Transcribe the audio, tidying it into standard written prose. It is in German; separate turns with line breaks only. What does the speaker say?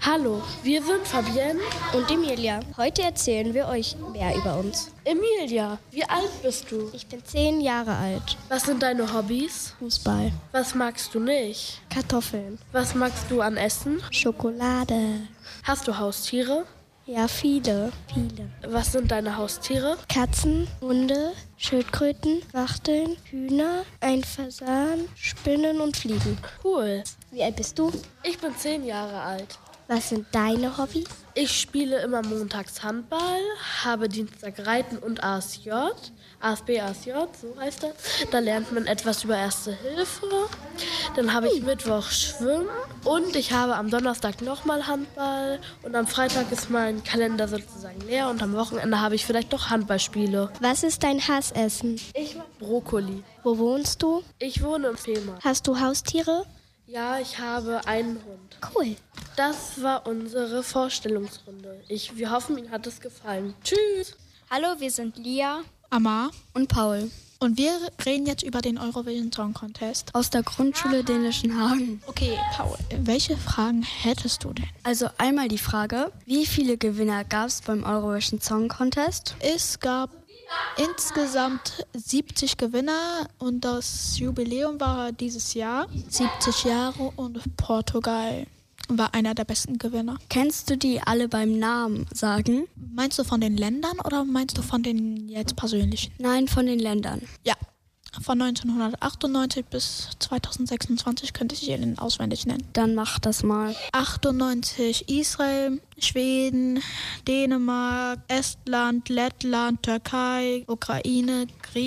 Hallo, wir sind Fabienne
und Emilia. Heute erzählen wir euch mehr über uns.
Emilia, wie alt bist du?
Ich bin 10 Jahre alt.
Was sind deine Hobbys?
Fußball.
Was magst du nicht?
Kartoffeln.
Was magst du an Essen?
Schokolade.
Hast du Haustiere?
Ja, viele.
Was sind deine Haustiere?
Katzen, Hunde, Schildkröten, Wachteln, Hühner, ein Fasan, Spinnen und Fliegen.
Cool.
Wie alt bist du?
Ich bin 10 Jahre alt.
Was sind deine Hobbys?
Ich spiele immer montags Handball, habe Dienstag Reiten und ASJ. ASB, ASJ, so heißt das. Da lernt man etwas über Erste Hilfe. Dann habe ich Mittwoch Schwimmen und ich habe am Donnerstag nochmal Handball. Und am Freitag ist mein Kalender sozusagen leer und am Wochenende habe ich vielleicht doch Handballspiele.
Was ist dein Hassessen?
Ich mag Brokkoli.
Wo wohnst du?
Ich wohne im Fehmarn.
Hast du Haustiere?
Ja, ich habe einen Hund.
Cool.
Das war unsere Vorstellungsrunde. Wir hoffen, Ihnen hat es gefallen. Tschüss.
Hallo, wir sind Lia,
Amar
und Paul
und wir reden jetzt über den Eurovision Song Contest.
aus der Grundschule Dänischenhagen.
Okay, Paul, welche Fragen hättest du denn?
Also einmal die Frage, wie viele Gewinner gab es beim Eurovision Song Contest?
Es gab insgesamt 70 Gewinner und das Jubiläum war dieses Jahr 70 Jahre und Portugal war einer der besten Gewinner.
Kennst du die alle beim Namen sagen?
Meinst du von den Ländern oder meinst du von den jetzt persönlichen?
Nein, von den Ländern.
Ja, von 1998 bis 2026 könnte ich Ihnen auswendig nennen.
Dann mach das mal.
98 Israel, Schweden, Dänemark, Estland, Lettland, Türkei, Ukraine, Griechenland.